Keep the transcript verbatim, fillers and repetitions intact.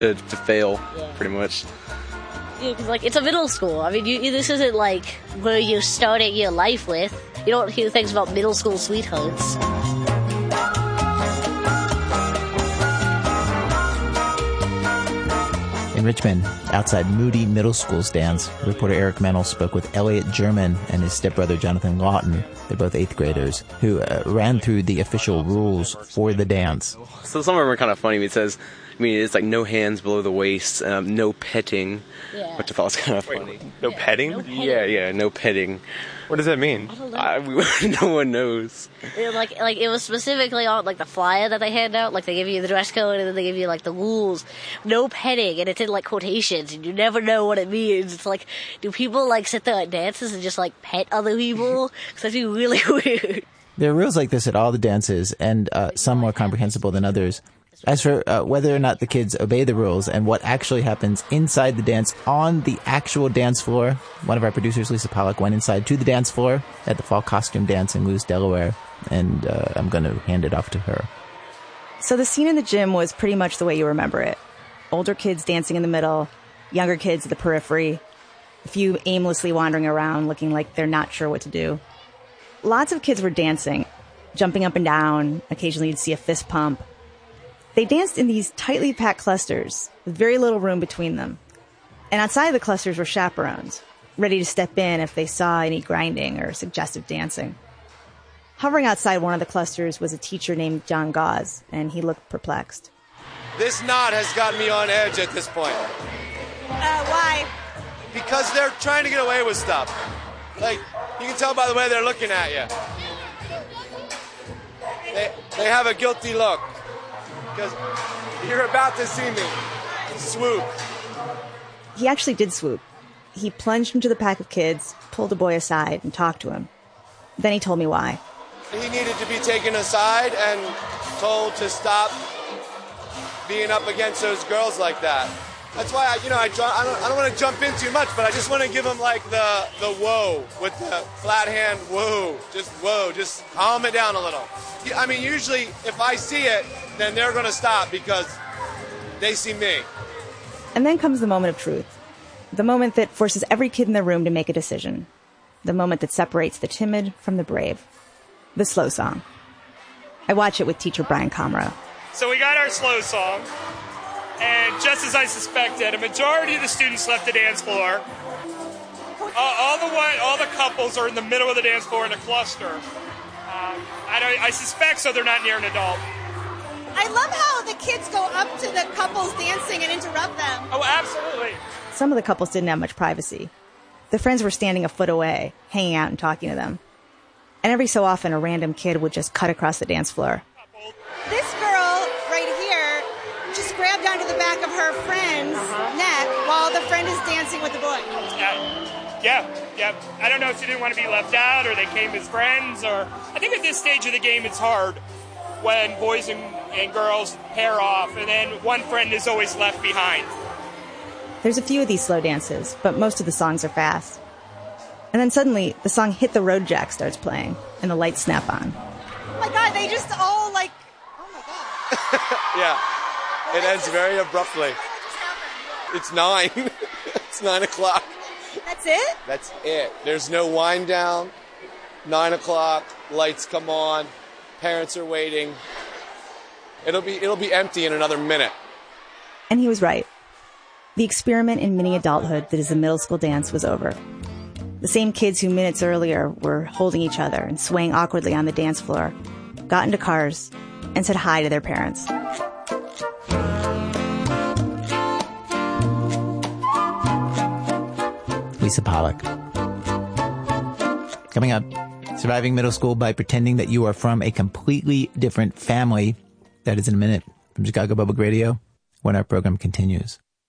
To, to fail, yeah. pretty much. Yeah, because, like, it's a middle school. I mean, you, this isn't, like, where you started your life with. You don't hear things about middle school sweethearts. In Richmond, outside Moody Middle School's dance, reporter Eric Mennel spoke with Elliot German and his stepbrother Jonathan Lawton. They're both eighth graders, who uh, ran through the official rules for the dance. So some of them are kind of funny. It says, I mean, it's like no hands below the waist, um, no petting, Yeah. which I thought was kind of funny. Wait, no Yeah, petting? no petting. Yeah, yeah, no petting. What does that mean? I don't know. I, we, no one knows. It, like, like it was specifically on like the flyer that they hand out. Like they give you the dress code and then they give you like the rules. No petting, and it's in like quotations, and you never know what it means. It's like, do people like sit there at dances and just like pet other people? Because that'd be really weird. There are rules like this at all the dances, and uh, some more comprehensible than others. As for uh, whether or not the kids obey the rules and what actually happens inside the dance on the actual dance floor, one of our producers, Lisa Pollock, went inside to the dance floor at the fall costume dance in Lewes, Delaware, and uh, I'm going to hand it off to her. So the scene in the gym was pretty much the way you remember it. Older kids dancing in the middle, younger kids at the periphery, a few aimlessly wandering around looking like they're not sure what to do. Lots of kids were dancing, jumping up and down. Occasionally you'd see a fist pump. They danced in these tightly packed clusters with very little room between them. And outside the clusters were chaperones, ready to step in if they saw any grinding or suggestive dancing. Hovering outside one of the clusters was a teacher named John Gauze, and he looked perplexed. This knot has got me on edge at this point. Uh, why? Because they're trying to get away with stuff. Like, you can tell by the way they're looking at you. They, they have a guilty look. Because you're about to see me swoop. He actually did swoop. He plunged into the pack of kids, pulled a boy aside, and talked to him. Then he told me why. He needed to be taken aside and told to stop being up against those girls like that. That's why, I, you know, I, I don't, I don't want to jump in too much, but I just want to give him, like, the, the whoa with the flat hand whoa. Just whoa. Just calm it down a little. I mean, usually, if I see it, then they're going to stop because they see me. And then comes the moment of truth. The moment that forces every kid in the room to make a decision. The moment that separates the timid from the brave. The slow song. I watch it with teacher Brian Comroe. So we got our slow song. And just as I suspected, a majority of the students left the dance floor. Uh, all the one, all the couples are in the middle of the dance floor in a cluster. Um, I, don't, I suspect so they're not near an adult. I love how the kids go up to the couples dancing and interrupt them. Oh, absolutely. Some of the couples didn't have much privacy. Their friends were standing a foot away, hanging out and talking to them. And every so often, a random kid would just cut across the dance floor. This girl right here just grabbed onto the back of her friend's uh-huh. neck while the friend is dancing with the boy. Uh, yeah, yeah. I don't know if she didn't want to be left out or they came as friends or... I think at this stage of the game it's hard when boys and, and girls pair off and then one friend is always left behind. There's a few of these slow dances, but most of the songs are fast. And then suddenly, the song Hit the Road Jack starts playing, and the lights snap on. Oh my God, they just all like... Oh my God. Yeah. It ends very abruptly. It's nine. It's nine o'clock. That's it? That's it. There's no wind down. Nine o'clock. Lights come on. Parents are waiting. It'll be it'll be empty in another minute. And he was right. The experiment in mini adulthood that is a middle school dance was over. The same kids who minutes earlier were holding each other and swaying awkwardly on the dance floor got into cars and said hi to their parents. Lisa Pollock. Coming up, surviving middle school by pretending that you are from a completely different family. That is in a minute from Chicago Public Radio when our program continues.